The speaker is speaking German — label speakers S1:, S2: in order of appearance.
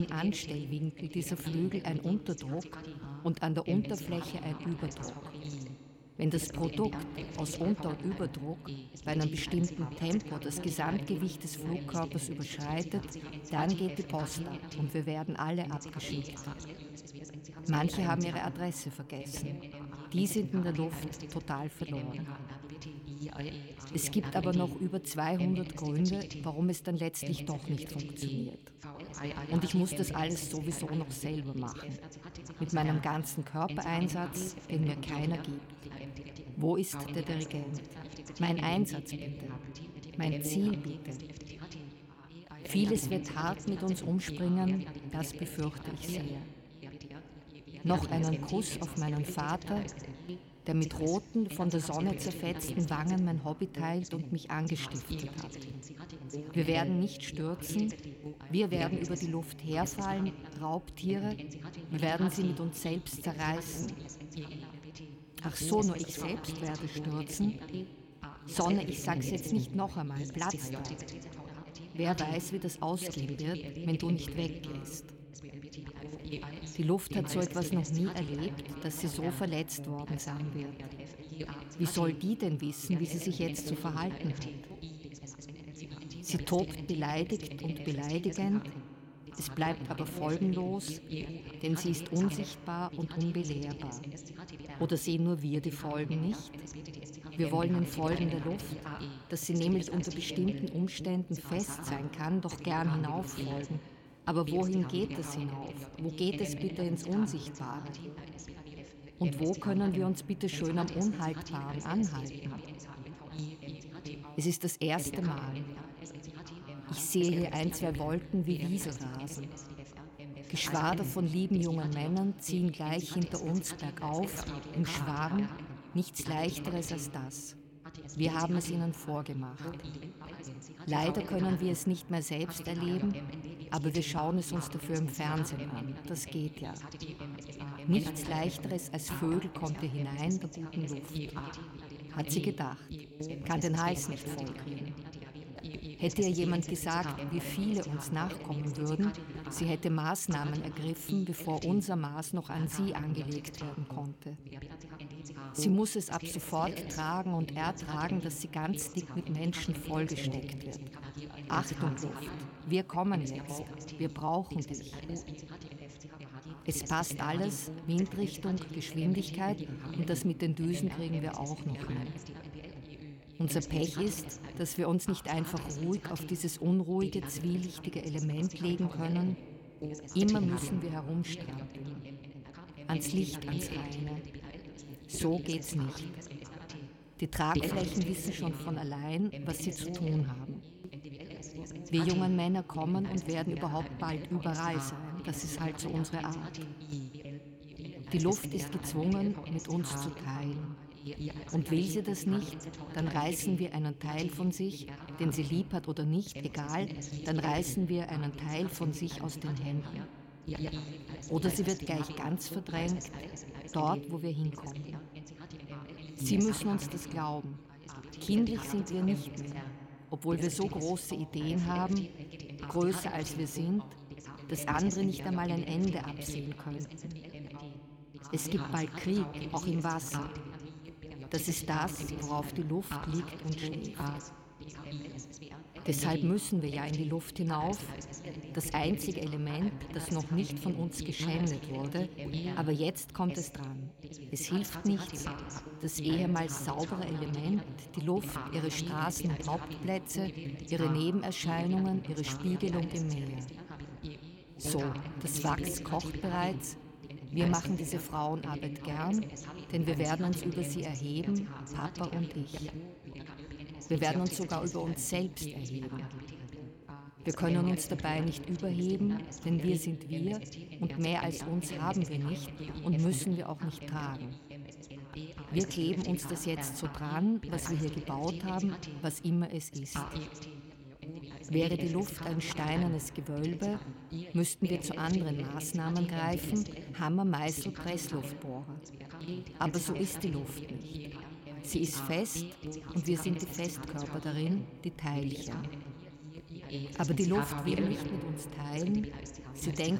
S1: Anstellwinkel dieser Flügel ein Unterdruck und an der Unterfläche ein Überdruck. Wenn das Produkt aus Unter- und Überdruck bei einem bestimmten Tempo das Gesamtgewicht des Flugkörpers überschreitet, dann geht die Post ab und wir werden alle abgeschickt. Manche haben ihre Adresse vergessen. Die sind in der Luft total verloren. Es gibt aber noch über 200 Gründe, warum es dann letztlich doch nicht funktioniert. Und ich muss das alles sowieso noch selber machen. Mit meinem ganzen Körpereinsatz, den mir keiner gibt. Wo ist der Dirigent? Mein Einsatz bitte. Mein Ziel bitte. Vieles wird hart mit uns umspringen, das befürchte ich sehr. Noch einen Kuss auf meinen Vater, der mit roten, von der Sonne zerfetzten Wangen mein Hobby teilt und mich angestiftet hat. Wir werden nicht stürzen, wir werden über die Luft herfallen, Raubtiere, wir werden sie mit uns selbst zerreißen. Ach so, nur ich selbst werde stürzen. Sonne, ich sag's jetzt nicht noch einmal, Platz da. Wer weiß, wie das ausgehen wird, wenn du nicht weggehst. Die Luft hat so etwas noch nie erlebt, dass sie so verletzt worden sein wird. Wie soll die denn wissen, wie sie sich jetzt zu verhalten hat? Sie tobt beleidigt und beleidigend, es bleibt aber folgenlos, denn sie ist unsichtbar und unbelehrbar. Oder sehen nur wir die Folgen nicht? Wir wollen in Folgen der Luft, dass sie nämlich unter bestimmten Umständen fest sein kann, doch gern hinauffolgen. Aber wohin geht es hinauf? Wo geht es bitte ins Unsichtbare? Und wo können wir uns bitte schön am Unhaltbaren anhalten? Es ist das erste Mal. Ich sehe hier 1, 2 Wolken wie Wieselrasen. Geschwader von lieben jungen Männern ziehen gleich hinter uns bergauf, im Schwarm, nichts Leichteres als das. Wir haben es ihnen vorgemacht. Leider können wir es nicht mehr selbst erleben, aber wir schauen es uns dafür im Fernsehen an. Das geht ja. Nichts Leichteres als Vögel kommt hier hinein der guten Luft. Hat sie gedacht, kann den Hals nicht vollkriegen. Hätte ihr jemand gesagt, wie viele uns nachkommen würden, sie hätte Maßnahmen ergriffen, bevor unser Maß noch an sie angelegt werden konnte. Sie muss es ab sofort tragen und ertragen, dass sie ganz dick mit Menschen vollgesteckt wird. Achtung, Luft, wir kommen jetzt, wir brauchen dich. Es passt alles, Windrichtung, Geschwindigkeit und das mit den Düsen kriegen wir auch noch hin. Unser Pech ist, dass wir uns nicht einfach ruhig auf dieses unruhige, zwielichtige Element legen können. Immer müssen wir herumstrampeln. Ans Licht, ans Reine. So geht's nicht. Die Tragflächen wissen schon von allein, was sie zu tun haben. Wir jungen Männer kommen und werden überhaupt bald überall sein. Das ist halt so unsere Art. Die Luft ist gezwungen, mit uns zu teilen. Und will sie das nicht, dann reißen wir einen Teil von sich, den sie lieb hat oder nicht, egal, dann reißen wir einen Teil von sich aus den Händen. Oder sie wird gleich ganz verdrängt, dort, wo wir hinkommen. Sie müssen uns das glauben. Kindlich sind wir nicht mehr, obwohl wir so große Ideen haben, größer als wir sind, dass andere nicht einmal ein Ende absehen könnten. Es gibt bald Krieg, auch im Wasser. Das ist das, worauf die Luft liegt und schläft. Deshalb müssen wir ja in die Luft hinauf, das einzige Element, das noch nicht von uns geschändet wurde, aber jetzt kommt es dran. Es hilft nichts, das ehemals saubere Element, die Luft, ihre Straßen und Hauptplätze, ihre Nebenerscheinungen, ihre Spiegelung im Meer. So, das Wachs kocht bereits. Wir machen diese Frauenarbeit gern, denn wir werden uns über sie erheben, Papa und ich. Wir werden uns sogar über uns selbst erheben. Wir können uns dabei nicht überheben, denn wir sind wir und mehr als uns haben wir nicht und müssen wir auch nicht tragen. Wir kleben uns das jetzt so dran, was wir hier gebaut haben, was immer es ist. Wäre die Luft ein steinernes Gewölbe, müssten wir zu anderen Maßnahmen greifen, Hammer, Meißel, Pressluftbohrer. Aber so ist die Luft nicht. Sie ist fest und wir sind die Festkörper darin, die Teilchen. Aber die Luft will nicht mit uns teilen. Sie denkt